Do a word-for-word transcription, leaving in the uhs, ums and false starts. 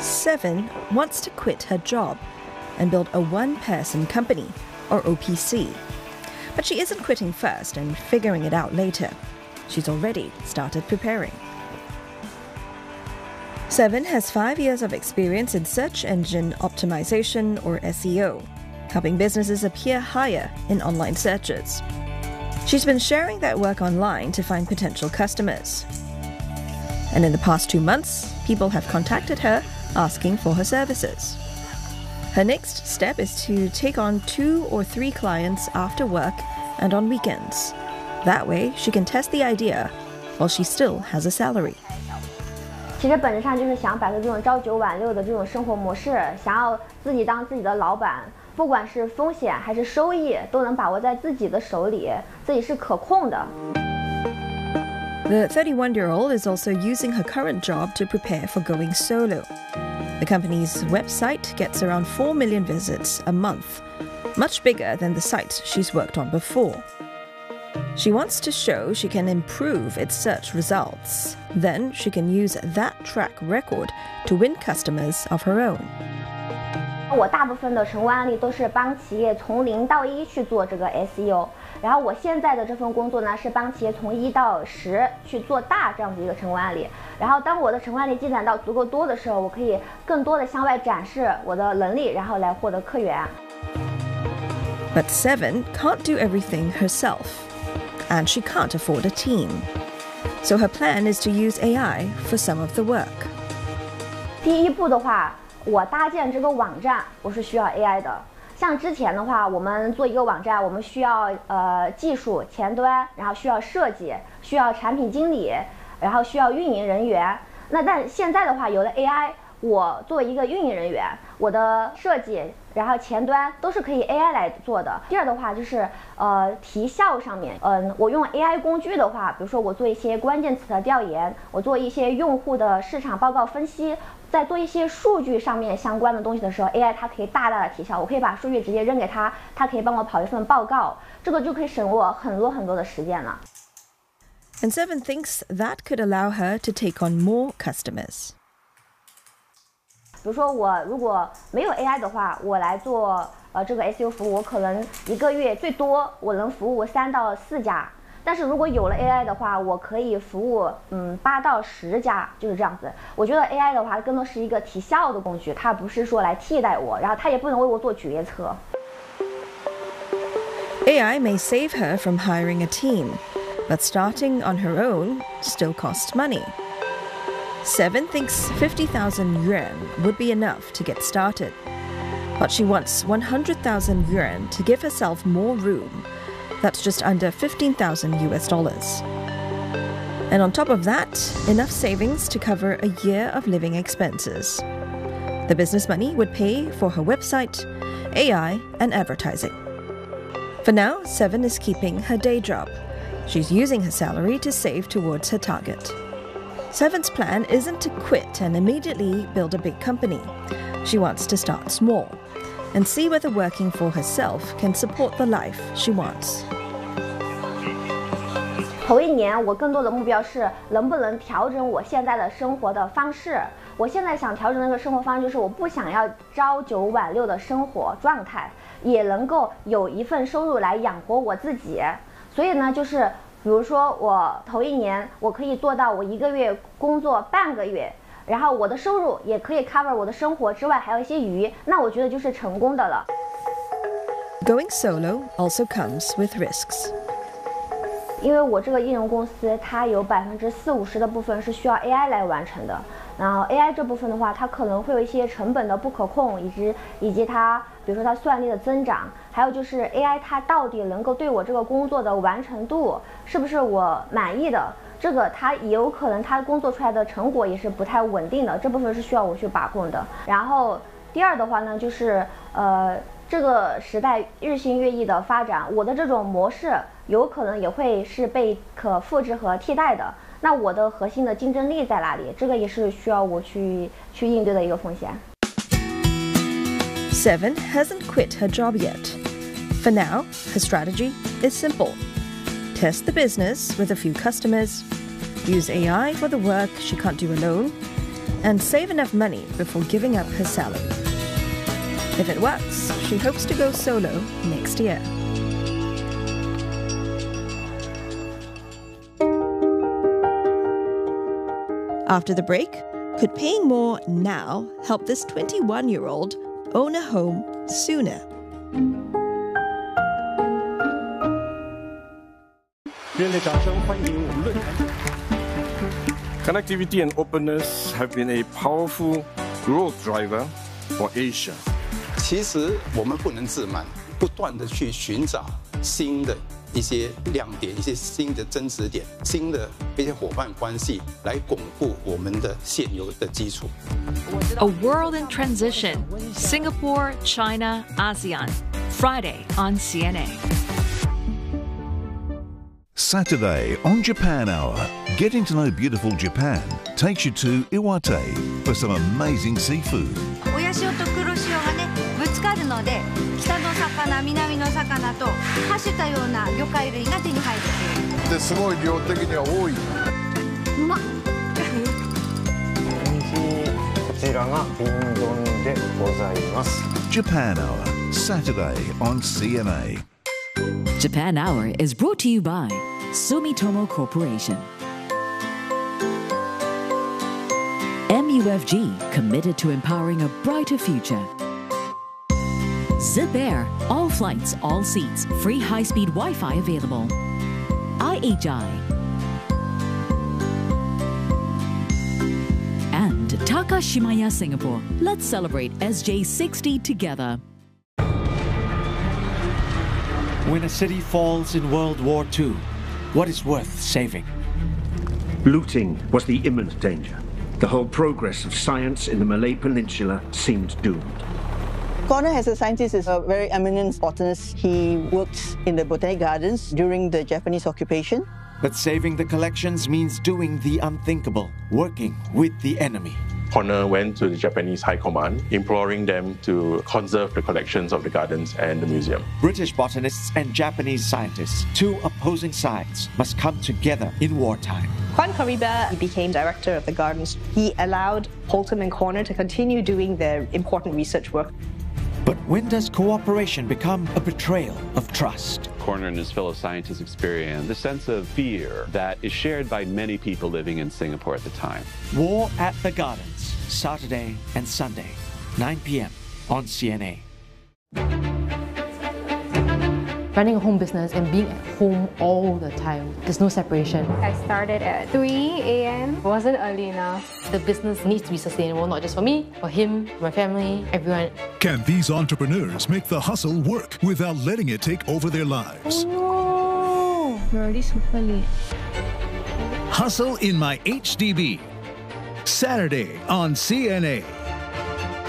Seven wants to quit her job and build a one-person company, or O P C. But she isn't quitting first and figuring it out later. She's already started preparing. Seven has five years of experience in search engine optimization, or S E O, helping businesses appear higher in online searches. She's been sharing that work online to find potential customers. And in the past two months, people have contacted her asking for her services. Her next step is to take on two or three clients after work and on weekends. That way, she can test the idea while she still has a salary. 其实本质上就是想摆脱这种朝九晚六的这种生活模式，想要自己当自己的老板，不管是风险还是收益，都能把握在自己的手里，自己是可控的。 The thirty-one-year-old is also using her current job to prepare for going solo. The company's website gets around four million visits a month, much bigger than the sites she's worked on before. She wants to show she can improve its search results. Then she can use that track record to win customers of her own. 我大部分的成功案例都是帮企业从零到一去做这个 S E O， 然后我现在的这份工作呢是帮企业从一到十去做大这样子一个成功案例。然后当我的成功案例积攒到足够多的时候，我可以更多的向外展示我的能力，然后来获得客源。 But Seven can't do everything herself, and she can't afford a team. So her plan is to use A I for some of the work. 第一步的话，我搭建这个网站，我是需要 A I 的。像之前的话，我们做一个网站，我们需要呃技术前端，然后需要设计，需要产品经理，然后需要运营人员。那但现在的话，有了 A I， 我作为一个运营人员，我的设计，然后前端都是可以 A I 来做的。第二的话就是呃提效上面，嗯、呃，我用 A I 工具的话，比如说我做一些关键词的调研，我做一些用户的市场报告分析。在做一些数据上面相关的东西的时候 ，A I 它可以大大的提效。我可以把数据直接扔给他，它可以帮我跑一份报告，这个就可以省我很多很多的时间了。 And Seven thinks that could allow her to take on more customers. 比如说我如果没有 A I 的话，我来做呃这个 S E O 服务，我可能一个月最多我能服务三到四家。但是如果有了 A I 的话，我可以服务嗯八到十家，就是这样子。我觉得 A I 的话更多是一个提效的工具，它不是说来替代我，然后它也不能为我做决策。 A I may save her from hiring a team, but starting on her own still costs money. Seven thinks fifty thousand yuan would be enough to get started, but she wants one hundred thousand yuan to give herself more room. That's just under fifteen thousand U S dollars. And on top of that, enough savings to cover a year of living expenses. The business money would pay for her website, A I, and advertising. For now, Seven is keeping her day job. She's using her salary to save towards her target. Seven's plan isn't to quit and immediately build a big company. She wants to start small and see whether working for herself can support the life she wants. 头一年，我更多的目标是能不能调整我现在的生活的方式。我现在想调整那个生活方式，就是我不想要朝九晚六的生活状态，也能够有一份收入来养活我自己。所以呢，就是比如说我头一年，我可以做到我一个月工作半个月。然后我的收入也可以 cover 我的生活之外还有一些余，那我觉得就是成功的了。 Going solo also comes with risks. 因为我这个艺人公司，它有百分之四五十的部分是需要 A I 来完成的。然后 A I 这部分的话，它可能会有一些成本的不可控，以及以及它，比如说它算力的增长，还有就是 A I 它到底能够对我这个工作的完成度是不是我满意的？这个它也有可能它工作出来的成果也是不太稳定的，这部分是需要我去把控的。然后第二的话呢，就是呃这个时代日新月异的发展，我的这种模式有可能也会是被可复制和替代的。那我的核心的竞争力在哪里？这个也是需要我去去应对的一个风险。 Seven hasn't quit her job yet. For now, her strategy is simple. Test the business with a few customers, use A I for the work she can't do alone, and save enough money before giving up her salary. If it works, she hopes to go solo next year. After the break, could paying more now help this twenty-one-year-old own a home sooner? Connectivity and openness have been a powerful growth driver for Asia. 其实我们不能自满，不断的去寻找新的一些亮点、一些新的增值点、新的一些伙伴关系，来巩固我们的现有的基础。 A World in Transition, Singapore, China, ASEAN. Friday on C N A. Saturday on Japan Hour, getting to know beautiful Japan takes you to Iwate for some amazing seafood. 親潮と黒潮がねぶつかるので北の魚南の魚とはしたような魚介類が手に入っている。 ですごい量的には多い。 うまっ。 こちらが瓶丼でございます。 Japan Hour, Saturday on C N A. Japan Hour is brought to you by Sumitomo Corporation. M U F G, committed to empowering a brighter future. Zip Air, all flights, all seats, free high-speed Wi-Fi available. I H I. And Takashimaya Singapore. Let's celebrate S J sixty together. When a city falls in World War Two, what is worth saving? Looting was the imminent danger. The whole progress of science in the Malay Peninsula seemed doomed. Connor, as a scientist, is a very eminent botanist. He worked in the Botanic Gardens during the Japanese occupation. But saving the collections means doing the unthinkable, working with the enemy. Connor went to the Japanese High Command, imploring them to conserve the collections of the gardens and the museum. British botanists and Japanese scientists, two opposing sides, must come together in wartime. Juan Caribe became director of the gardens. He allowed Holton and Connor to continue doing their important research work. But when does cooperation become a betrayal of trust? Connor and his fellow scientists experience the sense of fear that is shared by many people living in Singapore at the time. War at the Gardens, Saturday and Sunday, nine p m on C N A. Running a home business and being at home all the time, there's no separation. I started at three a m It wasn't early enough. The business needs to be sustainable, not just for me, for him, my family, everyone. Can these entrepreneurs make the hustle work without letting it take over their lives? Oh no! We're already super late. Hustle in My H D B. Saturday on C N A.